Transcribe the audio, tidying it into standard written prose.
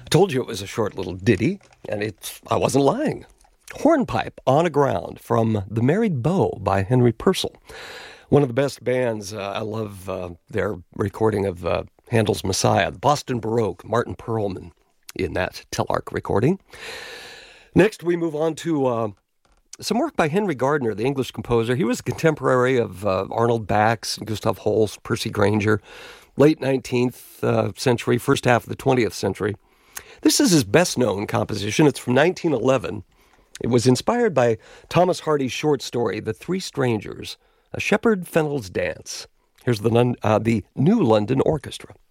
Told you it was a short little ditty, and I wasn't lying. Hornpipe on a Ground from The Married Beau by Henry Purcell. One of the best bands. I love their recording of Handel's Messiah. The Boston Baroque, Martin Perlman in that Telarc recording. Next, we move on to some work by Henry Gardner, the English composer. He was a contemporary of Arnold Bax, Gustav Holst, Percy Grainger, late 19th century, first half of the 20th century. This is his best-known composition. It's from 1911. It was inspired by Thomas Hardy's short story, The Three Strangers, A Shepherd Fennel's Dance. Here's the New London Orchestra.